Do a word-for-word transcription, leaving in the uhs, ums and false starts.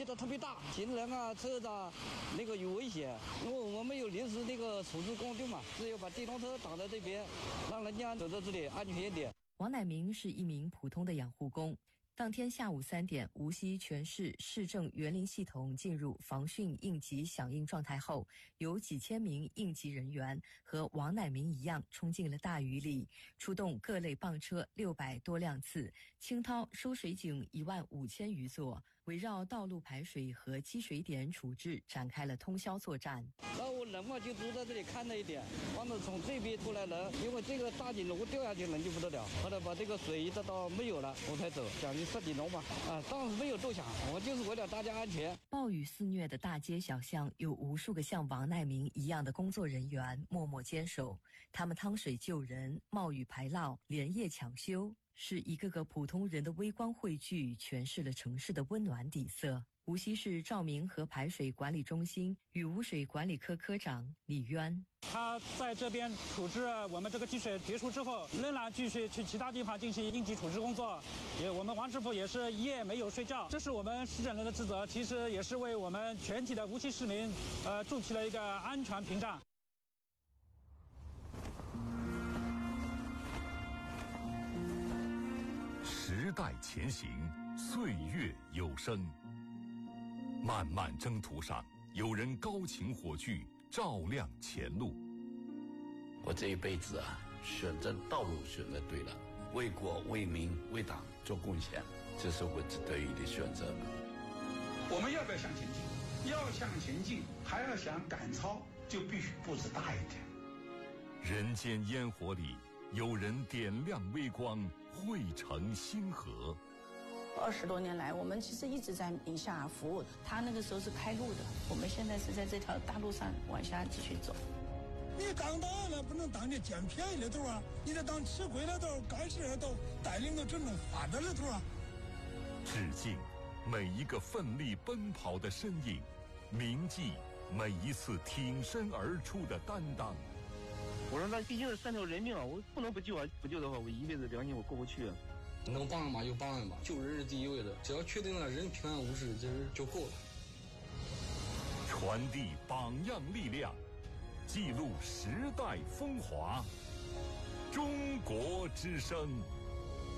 切得特别大，行人啊、车子啊，那个有危险。因为我们有临时那个处置工具嘛，只有把电动车挡在这边，让人家走在这里安全一点。 王乃明是一名普通的养护工。当天下午三点，无锡全市市政园林系统进入防汛应急响应状态后，有几千名应急人员和王乃明一样冲进了大雨里，出动各类棒车六百多辆次，倾掏收水井一万五千余座，围绕道路排水和积水点处置展开了通宵作战。 然后我人嘛就坐在这里看了一点，完了从这边出来人，因为这个大井如果掉下去人就不得了，后来把这个水一直到没有了我才走，将近十几楼吧，啊，当时没有多想，我就是为了大家安全。 暴雨肆虐的大街小巷，有无数个像王乃明一样的工作人员默默坚守，他们趟水救人，冒雨排涝，连夜抢修，是一个个普通人的微光汇聚，诠释了城市的温暖底色。无锡市照明和排水管理中心雨污水管理科科长李渊， 他在这边处置我们这个积水结束之后，仍然继续去其他地方进行应急处置工作。也我们王师傅也是一夜没有睡觉，这是我们市政人的职责，其实也是为我们全体的无锡市民，呃，筑起了一个安全屏障。 时代前行，岁月有声。漫漫征途上，有人高擎火炬，照亮前路。 我这一辈子啊，选择道路选择对了，为国为民为党做贡献，这是我值得的选择。 我们要不要向前进？要向前进，还要想赶超，就必须步子大一点。 人间烟火里，有人点亮微光，汇成星河。 二十多年来，我们其实一直在宁夏服务。他那个时候是开路的，我们现在是在这条大路上往下继续走。 你当党了不能当这捡便宜的头啊，你得当吃亏的头，干事的头，带领着真正发展的头啊。 致敬每一个奋力奔跑的身影，铭记每一次挺身而出的担当。 我说那毕竟是三条人命啊，我不能不救啊！不救的话，我一辈子良心我过不去啊。 能帮嘛就帮吧，救人是第一位的，只要确定了人平安无事，这就够了。 传递榜样力量，记录时代风华。中国之声。